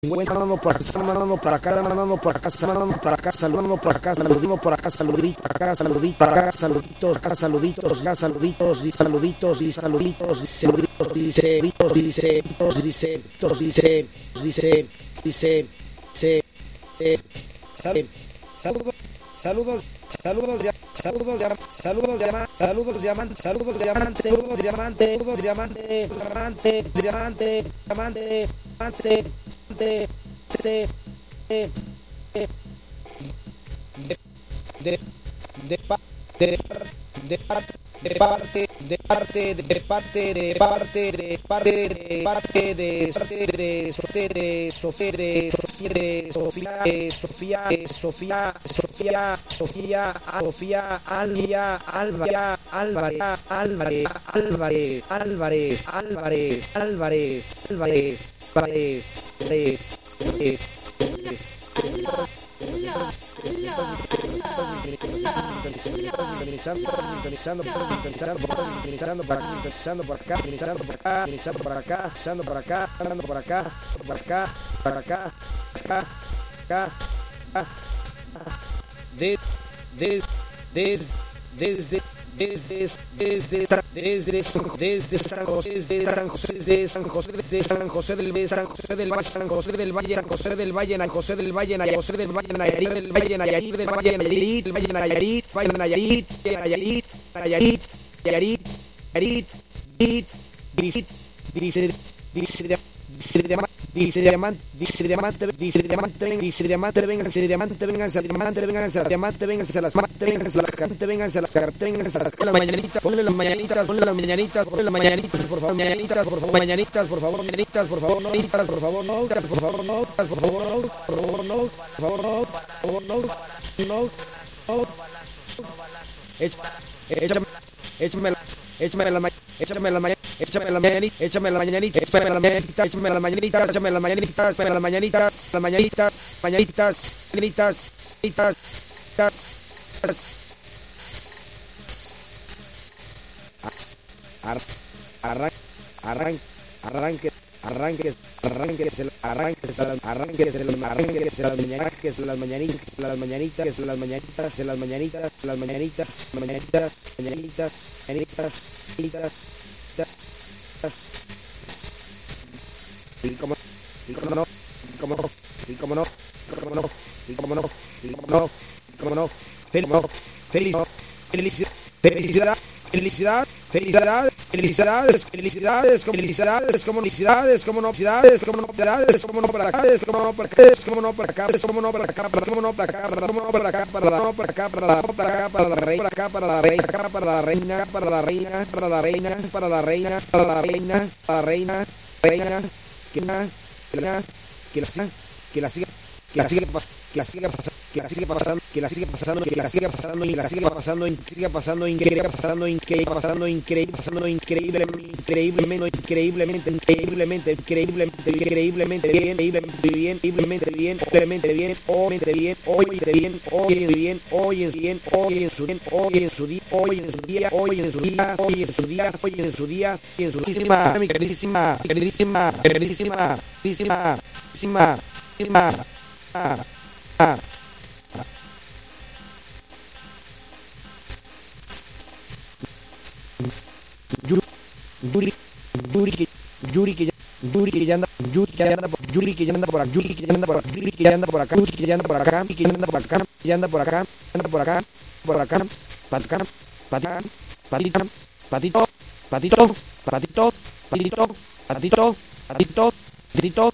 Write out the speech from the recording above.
Mandando por acá, mandando para acá, mandando por acá, mandando para acá, saludando por acá, saludando por acá, saludito, acá, saludito, para acá, saluditos, acá, saluditos, ya saluditos, y saluditos, y saluditos, y saluditos, dice, dice, dice, dice, dice, dice, saludos, saludos, saludos, saludos, saludos, saludos, saludos, diamante, saludos, diamante, saludos, diamante, saludos, diamante, diamante, diamante, diamante, diamante, desde San José del Valle, San José del Valle, San José del Valle, San José del Valle, San José del Valle, José del Valle, Nayarit del Valle, Nayarit del Valle, Nayarit del Valle, Nayarit, Nayarit, Nayarit, Nayarit, Nayarit, Nayarit, dice diamante, las mañanitas, ponle las mañanitas, por favor, mañanitas, por favor, mañanitas, por favor, mañanitas, por favor, no, por favor, no, por favor, no, por favor, no, por favor, no, por favor, no, por favor, no, échame la mañanita, échame la mañanita, arranques las Felicidades, que la siga pasando Yuri que ya anda por acá, patito,